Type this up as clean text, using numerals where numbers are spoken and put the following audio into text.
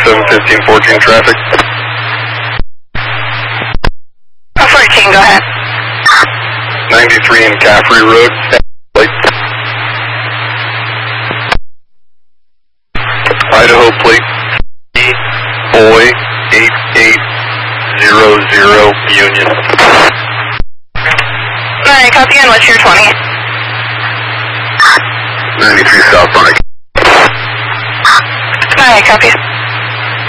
71514 traffic. 14, go ahead. 93 in Caffrey Road. Idaho plate Boy 8800 Union. Alright, copy again, what's your 20? 93 southbound. Alright, copy.